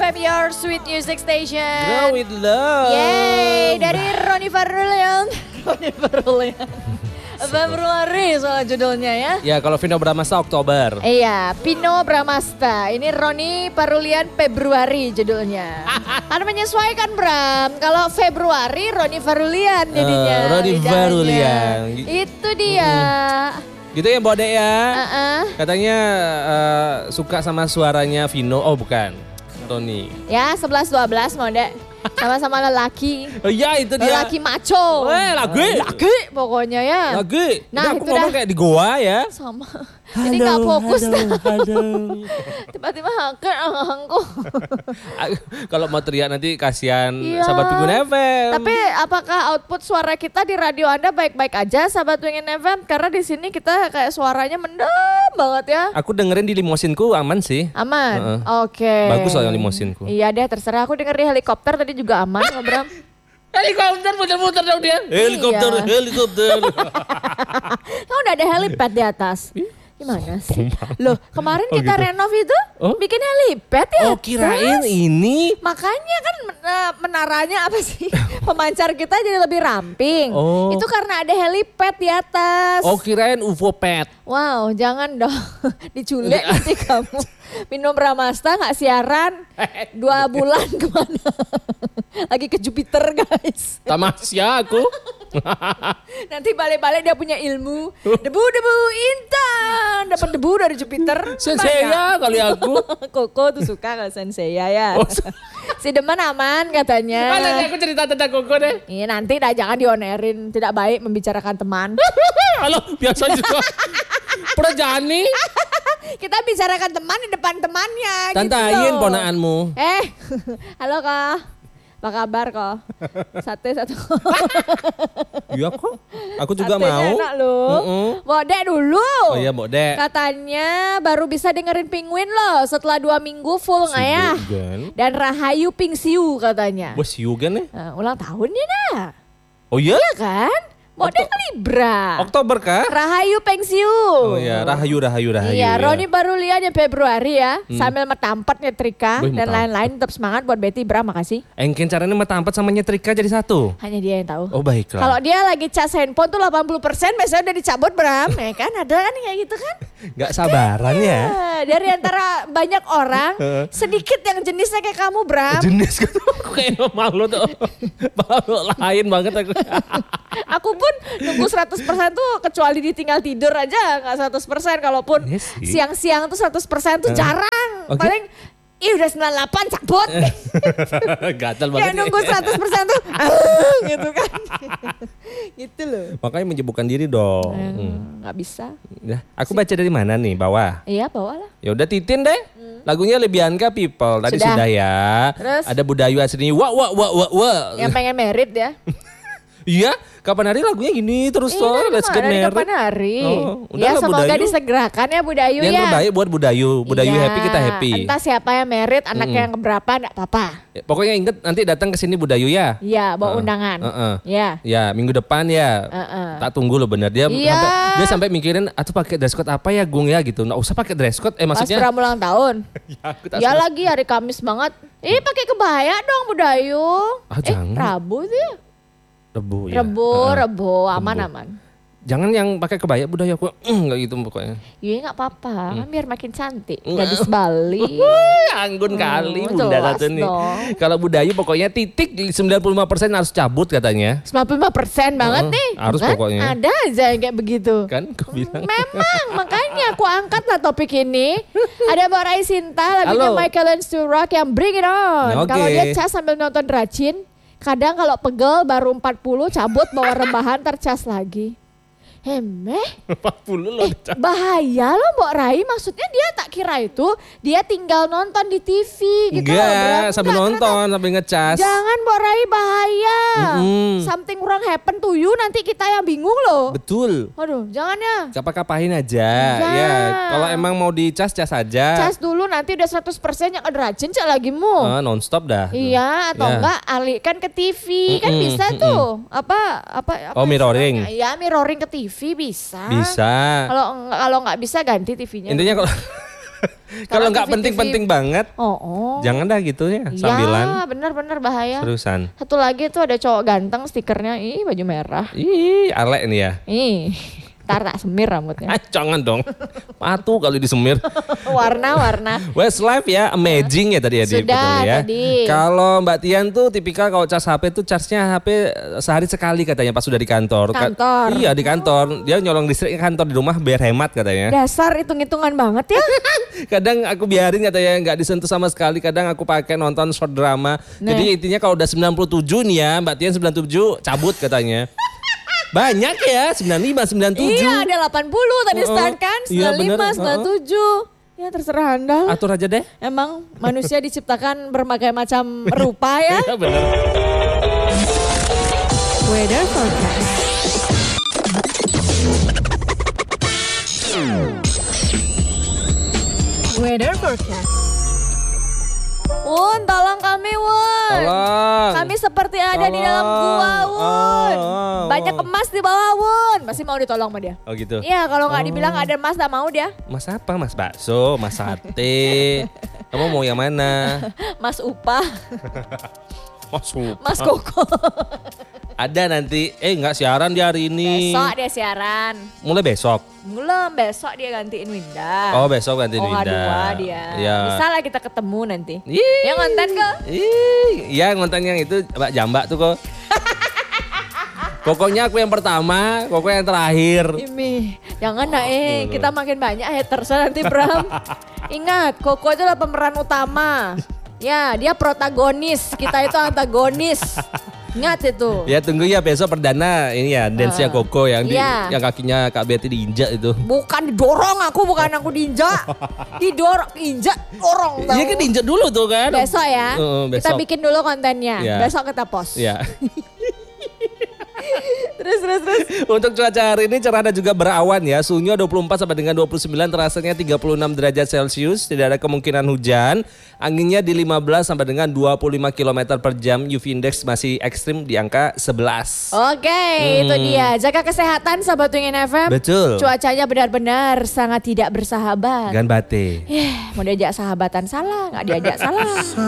101.5 your sweet music station. Go with love. Yeay, dari Ronny Farulian. Ronny Farulian. Februari soal judulnya ya. Ya kalau Vino Bramasta Oktober. Iya, Pino Bramasta. Ini Ronny Farulian Februari judulnya. Karena menyesuaikan Bram. Kalau Februari Ronny Farulian jadinya. Ronny lidahnya. Farulian. Itu dia. Gitu ya Mbak Dek ya. Katanya Suka sama suaranya Vino. Oh bukan, Ronny. ya 11-12 Mode. Sama-sama lelaki. Oh iya itu dia. Lelaki maco. Laki pokoknya ya. Lagi. Nah, aku itu ngomong dah. kayak di goa ya. Sama. Jadi gak fokus. Halo. Tiba-tiba haker angku. Kalau mau teriak nanti kasihan Iya. sahabat Pengguna FM. Tapi apakah output suara kita di radio Anda baik-baik aja sahabat Pengen FM? Karena di sini kita kayak suaranya mendem banget ya. Aku dengerin di limosinku aman sih. Aman? Oke. Bagus soalnya limosinku. Iya deh terserah, aku denger di helikopter tadi juga aman kok Bram. Helikopter muter-muter dong dia. Helikopter. Helikopter. Kan udah ada helipad di atas. Gimana sih? Loh kemarin kita gitu. renov itu Oh? bikin helipad ya. Oh kirain ini. Makanya kan menaranya apa sih? Pemancar kita jadi lebih ramping. Oh. Itu karena ada helipad di atas. Oh kirain UFO pet. Wow, jangan dong. Diculik nanti kamu. Minum Bramasta gak siaran 2 bulan kemana. Lagi ke Jupiter guys. Tamasya aku. Nanti balik-balik dia punya ilmu. Debu-debu intan. Dapat debu dari Jupiter. Senseiya kali aku. Koko tuh suka kalau Senseiya ya. Oh. Si Deman aman katanya. Nanti aku cerita tentang Koko deh. Iya nanti dah jangan dionerin. Tidak baik membicarakan teman. Halo biasa juga. Perjani. Kita bicarakan teman di depan temannya. Tante gitu Ayin loh. ponaanmu. Halo kak. Apa kabar kok? Sate satu. Iya kok. Aku juga Satenya mau. enak loh. Bode dulu. Oh iya Mbok Dek. Katanya baru bisa dengerin Penguin loh setelah 2 minggu full ngayah. Dan Rahayu Pingsiu katanya. Bos Yugan ya? Ulang tahunnya dah. Oh iya? Iya kan? Bode Libra. Oktober kah? Rahayu Pengsiu. Oh iya, Rahayu. Iya, ya. Ronny Farulian yang Februari ya. Sambil metampet nyetrika Wih, dan metampet. lain-lain. Tetap semangat buat Betty Bra, makasih. Engken caranya metampet sama nyetrika jadi satu. Hanya dia yang tahu. Oh baiklah. Kalau dia lagi cas handphone tuh 80% biasanya udah dicabut Bram. Ya kan ada kan kayak gitu kan. Gak sabaran ya. Dari antara banyak orang sedikit yang jenisnya kayak kamu Bram. Jenis kan aku kayak malu tuh. Malu lain banget aku. Aku pun nunggu 100% tuh kecuali ditinggal tidur aja gak 100%. Kalaupun Iya sih. siang-siang tuh 100% tuh jarang. Oke. Paling udah 98 cabut. Gatal Yang banget. nunggu 100% tuh gitu kan. Gitu loh. Makanya menyibukkan diri dong. Gak bisa. Ya, aku baca dari mana nih? Bawah. Iya bawalah. Ya udah Titin deh. Lagunya Lebianka People. Tadi Sudah. sudah ya. Terus? Ada Budayu aslinya. Wah. Yang pengen merit ya. Iya, kapan hari lagunya gini terus Iya, toh. Let's get dari married. kapan hari. Oh, Ya udahlah, semoga Budayu. disegerakan ya Budayu Yang ya. terbaik buat Budayu. Budayu Iya, happy, kita happy. Entah siapa yang merit, anaknya yang keberapa enggak apa-apa. Ya, pokoknya inget nanti datang ke sini Budayu ya. Iya, bawa undangan. Ya. Ya, minggu depan ya. Tak tunggu loh bener dia Iya. sampai mikirin atau pakai dress code apa ya Gung ya gitu. Nggak usah pakai dress code. Pas Maksudnya Bram ulang tahun. ya, aku tak Ya suka. lagi hari Kamis banget. Pakai kebaya dong Budayu. Jangan. Rabu tuh ya. Rebu ya. Rebo, aman-aman. Jangan yang pakai kebaya Budayu aku nggak gitu pokoknya. Iya nggak apa-apa, kan biar makin cantik. Gadis Bali. Anggun kali Bunda jelas kata nih. dong. Kalau Budayu pokoknya titik 95% harus cabut katanya. 95% banget nih. harus Kan pokoknya. Ada aja yang kayak begitu. Kan aku bilang. Memang, makanya aku angkat lah topik ini. Ada Mbak Rai Sinta, lagunya Halo. Michael Learns to Rock yang Bring It On. Oke. Kalau dia cas sambil nonton Rajin, kadang kalau pegel baru 40 cabut bawa rebahan tercas lagi. Hemeh, 40 loh. bahaya loh Mbak Rai. Maksudnya dia tak kira itu dia tinggal nonton di TV gitu loh, Bram. Enggak, sambil Enggak, nonton, sambil ngecas. Jangan Mbak Rai, bahaya. Mm-mm. Something wrong happen to you, nanti kita yang bingung loh. Betul. Aduh, jangan ya. Kapahin aja. Iya. Ya, kalau emang mau dicas cas aja. Cas dulu nanti udah 100% yang ada rajin cak lagi mu. Non-stop dah. Iya, atau Ya. enggak alihkan ke TV. Kan bisa tuh. Apa Oh, mirroring. Iya, mirroring ke TV bisa. Bisa. Kalau nggak bisa ganti TV-nya. Intinya kalau Kalau nggak 50-50. penting-penting banget, jangan dah gitu ya, sambilan. Ya bener-bener bahaya. Seriusan. Satu lagi tuh ada cowok ganteng stikernya, ih baju merah. Ih, alek nih ya. Ih, ntar tak semir rambutnya. Jangan dong. Patuh kali disemir. Warna-warna. Westlife ya, amazing ya tadi ya. Sudah ya. tadi. Kalau Mbak Tian tuh tipikal kalau cas HP tuh charge-nya HP sehari sekali katanya pas sudah di kantor. Kantor. Iya di kantor. Dia nyolong listrik ke kantor, di rumah biar hemat katanya. Dasar hitung-hitungan banget ya. Kadang aku biarin katanya nggak disentuh sama sekali. Kadang aku pakai nonton short drama. Jadi intinya kalau udah 97 nih ya, Mbak Tian 97 cabut katanya. Banyak ya, 95, 97. Iya, ada 80 tadi start kan, 95, Iya, bener. 97. Ya terserah Anda. Atur aja deh. Emang manusia diciptakan berbagai macam rupa ya. Iya bener. Weather forecast. Weather forecast. Wun, tolong kami Wun. Tolong. Kami seperti ada di dalam gua Wun. Banyak emas di bawah Wun. Masih mau ditolong sama dia? Oh gitu. Iya, kalau nggak dibilang ada emas nggak mau dia. Mas apa? Mas bakso, mas sate. Kamu mau yang mana? Mas upah, Mas sup. mas koko. Ada nanti. Enggak siaran dia hari ini. Besok dia siaran. Mulai besok. Belum, besok dia gantiin Winda. Oh besok gantiin OH2 Winda. dia. Iya. Bisa lah kita ketemu nanti. Ih. Yang ngonten kok. Iya ngonten yang itu Mbak Jambak tuh kok. Pokoknya aku yang pertama, Koko yang terakhir. Imi, jangan kita makin banyak hatersnya nanti Bram. Ingat, Koko itu adalah pemeran utama. Ya, dia protagonis, kita itu antagonis. Ingat itu. Ya tunggu ya besok perdana ini ya dance-nya Koko yang Iya. yang kakinya Kak Betty diinjak itu. Bukan didorong bukan aku diinjak. Didorong, injak, dorong. Iya kan diinjak dulu tuh kan. Besok ya, kita besok. bikin dulu kontennya. Iya. Besok kita post. Ya. Terus. Untuk cuaca hari ini cerah dan juga berawan ya. Suhunya 24 sampai dengan 29, terasanya 36 derajat Celcius. Tidak ada kemungkinan hujan. Anginnya di 15 sampai dengan 25 km per jam. UV index masih ekstrim di angka 11. Oke, itu dia. Jaga kesehatan Sobat Wingin FM. Betul. Cuacanya benar-benar sangat tidak bersahabat. Gan bate. Mau diajak sahabatan salah, nggak diajak salah.